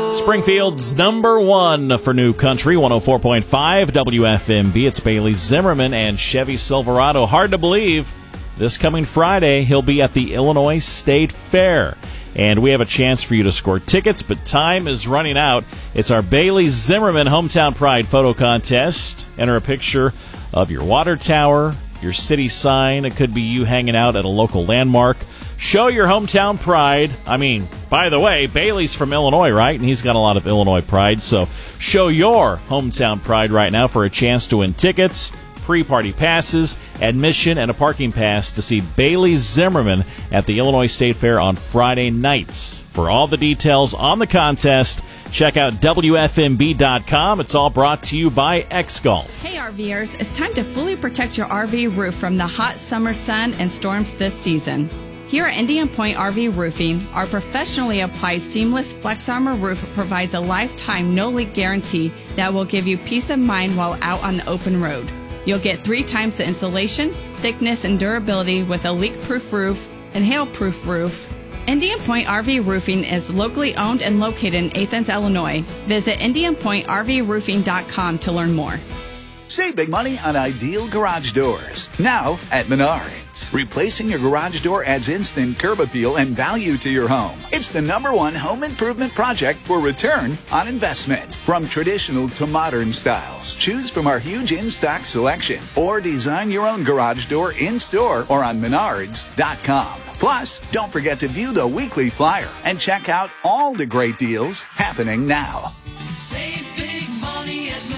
Springfield's number one for New Country, 104.5 WFMB. It's Bailey Zimmerman and Chevy Silverado. Hard to believe this coming Friday he'll be at the Illinois State Fair. And we have a chance for you to score tickets, but time is running out. It's our Bailey Zimmerman Hometown Pride photo contest. Enter a picture of your water tower, your city sign. It could be you hanging out at a local landmark. Show your hometown pride. I mean, by the way, Bailey's from Illinois, right? And he's got a lot of Illinois pride. So show your hometown pride right now for a chance to win tickets, pre-party passes, admission, and a parking pass to see Bailey Zimmerman at the Illinois State Fair on Friday nights. For all the details on the contest, check out WFMB.com. It's all brought to you by X-Golf. Hey RVers, it's time to fully protect your RV roof from the hot summer sun and storms this season. Here at Indian Point RV Roofing, our professionally applied seamless Flex Armor roof provides a lifetime no-leak guarantee that will give you peace of mind while out on the open road. You'll get 3 times the insulation, thickness, and durability with a leak-proof roof and hail-proof roof. Indian Point RV Roofing is locally owned and located in Athens, Illinois. Visit IndianPointRVRoofing.com to learn more. Save big money on ideal garage doors. Now at Menards. Replacing your garage door adds instant curb appeal and value to your home. It's the #1 home improvement project for return on investment. From traditional to modern styles, choose from our huge in-stock selection or design your own garage door in-store or on Menards.com. Plus, don't forget to view the weekly flyer and check out all the great deals happening now. Save big money at Menards.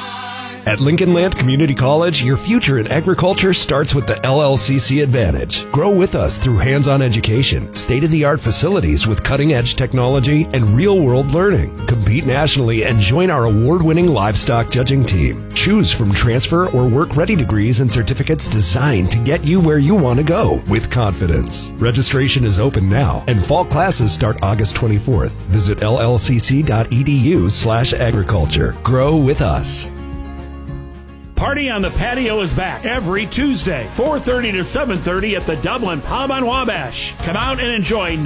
At Lincoln Land Community College, your future in agriculture starts with the LLCC Advantage. Grow with us through hands-on education, state-of-the-art facilities with cutting-edge technology, and real-world learning. Compete nationally and join our award-winning livestock judging team. Choose from transfer or work-ready degrees and certificates designed to get you where you want to go with confidence. Registration is open now, and fall classes start August 24th. Visit llcc.edu/agriculture. Grow with us. Party on the Patio is back every Tuesday, 4:30 to 7:30 at the Dublin Pub on Wabash. Come out and enjoy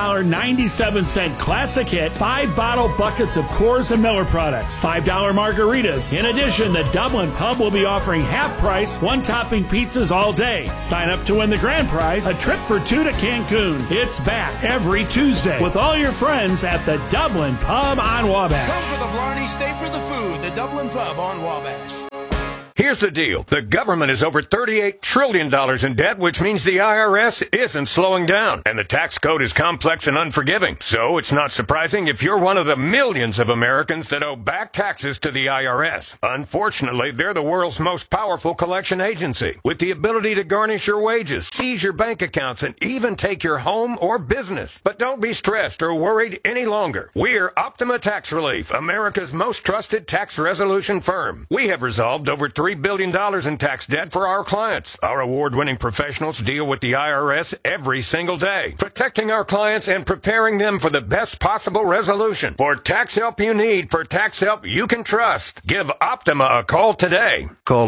$9.97 classic hit, 5-bottle buckets of Coors and Miller products, $5 margaritas. In addition, the Dublin Pub will be offering half-price, one-topping pizzas all day. Sign up to win the grand prize, a trip for 2 to Cancun. It's back every Tuesday with all your friends at the Dublin Pub on Wabash. Come for the Blarney, stay for the food. The Dublin Pub on Wabash. Here's the deal. The government is over $38 trillion in debt, which means the IRS isn't slowing down. And the tax code is complex and unforgiving. So it's not surprising if you're one of the millions of Americans that owe back taxes to the IRS. Unfortunately, they're the world's most powerful collection agency, with the ability to garnish your wages, seize your bank accounts, and even take your home or business. But don't be stressed or worried any longer. We're Optima Tax Relief, America's most trusted tax resolution firm. We have resolved over $3 billion in tax debt for our clients. Our award-winning professionals deal with the IRS every single day, protecting our clients and preparing them for the best possible resolution. For tax help you need, for tax help you can trust, give Optima a call today. Call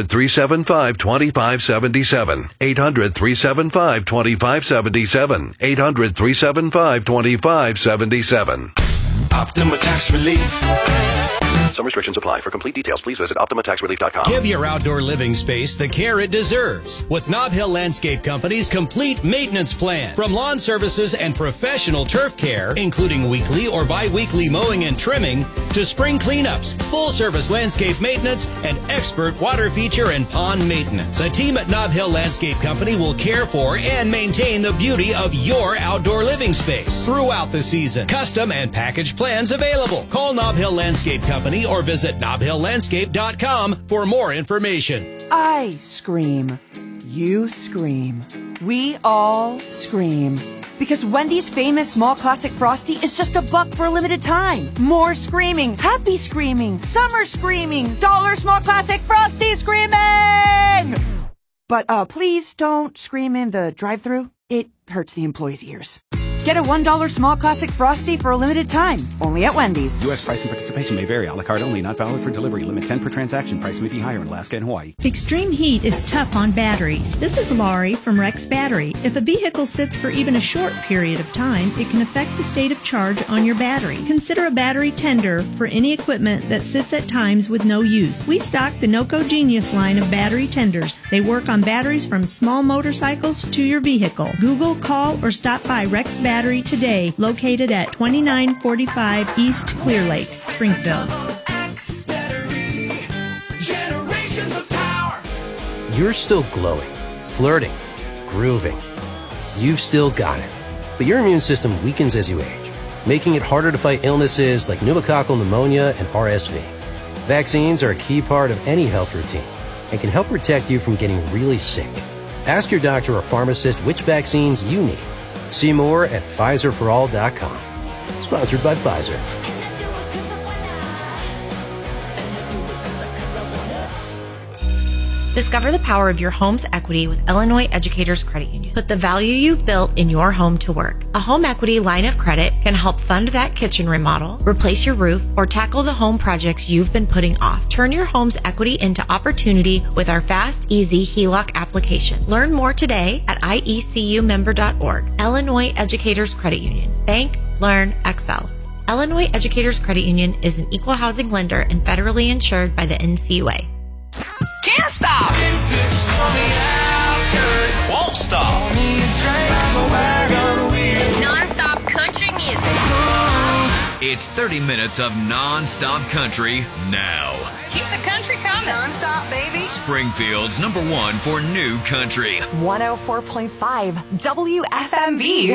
800-375-2577. 800-375-2577. 800-375-2577. Optima Tax Relief. Some restrictions apply. For complete details, please visit OptimaTaxRelief.com. Give your outdoor living space the care it deserves with Nob Hill Landscape Company's complete maintenance plan. From lawn services and professional turf care, including weekly or bi-weekly mowing and trimming, to spring cleanups, full-service landscape maintenance, and expert water feature and pond maintenance. The team at Nob Hill Landscape Company will care for and maintain the beauty of your outdoor living space throughout the season. Custom and package plans available. Call Nob Hill Landscape Company or visit NobHillLandscape.com for more information. I scream. You scream. We all scream. Because Wendy's famous small classic Frosty is just $1 for a limited time. More screaming, happy screaming, summer screaming, dollar small classic Frosty screaming! But please don't scream in the drive-thru. It hurts the employees' ears. Get a $1 small classic Frosty for a limited time, only at Wendy's. U.S. price and participation may vary. A la carte only, not valid for delivery. Limit 10 per transaction. Price may be higher in Alaska and Hawaii. Extreme heat is tough on batteries. This is Laurie from Rex Battery. If a vehicle sits for even a short period of time, it can affect the state of charge on your battery. Consider a battery tender for any equipment that sits at times with no use. We stock the NOCO Genius line of battery tenders. They work on batteries from small motorcycles to your vehicle. Google, call, or stop by Rex Battery today, located at 2945 East Clear Lake, Springfield. You're still glowing, flirting, grooving. You've still got it. But your immune system weakens as you age, making it harder to fight illnesses like pneumococcal pneumonia and RSV. Vaccines are a key part of any health routine and can help protect you from getting really sick. Ask your doctor or pharmacist which vaccines you need. See more at PfizerForAll.com. Sponsored by Pfizer. Discover the power of your home's equity with Illinois Educators Credit Union. Put the value you've built in your home to work. A home equity line of credit can help fund that kitchen remodel, replace your roof, or tackle the home projects you've been putting off. Turn your home's equity into opportunity with our fast, easy HELOC application. Learn more today at iecumember.org. Illinois Educators Credit Union. Bank, learn, excel. Illinois Educators Credit Union is an equal housing lender and federally insured by the NCUA. Can't stop. Won't stop. Non-stop country music. It's 30 minutes of non-stop country now. Keep the country coming. Non-stop, baby. Springfield's #1 for new country. 104.5 WFMB.